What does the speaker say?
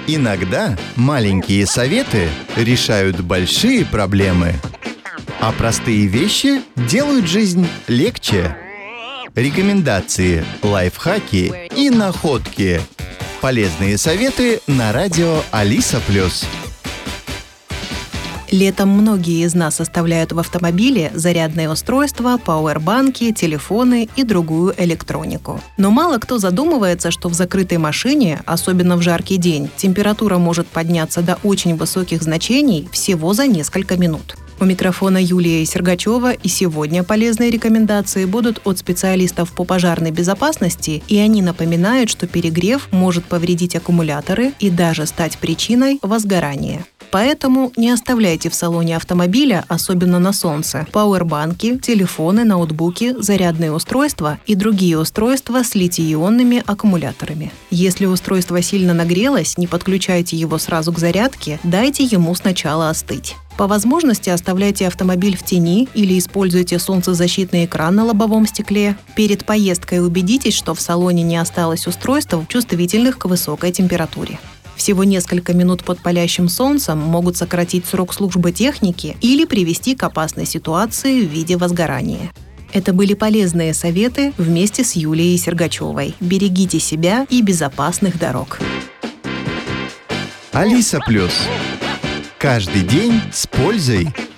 Иногда маленькие советы решают большие проблемы, а простые вещи делают жизнь легче. Рекомендации, лайфхаки и находки. Полезные советы на радио Алиса+. Летом многие из нас оставляют в автомобиле зарядные устройства, пауэрбанки, телефоны и другую электронику. Но мало кто задумывается, что в закрытой машине, особенно в жаркий день, температура может подняться до очень высоких значений всего за несколько минут. У микрофона Юлия Сергачева, и сегодня полезные рекомендации будут от специалистов по пожарной безопасности, и они напоминают, что перегрев может повредить аккумуляторы и даже стать причиной возгорания. Поэтому не оставляйте в салоне автомобиля, особенно на солнце, пауэрбанки, телефоны, ноутбуки, зарядные устройства и другие устройства с литий-ионными аккумуляторами. Если устройство сильно нагрелось, не подключайте его сразу к зарядке, дайте ему сначала остыть. По возможности оставляйте автомобиль в тени или используйте солнцезащитный экран на лобовом стекле. Перед поездкой убедитесь, что в салоне не осталось устройств, чувствительных к высокой температуре. Всего несколько минут под палящим солнцем могут сократить срок службы техники или привести к опасной ситуации в виде возгорания. Это были полезные советы вместе с Юлией Сергачевой. Берегите себя и безопасных дорог. Алиса+. Каждый день с пользой.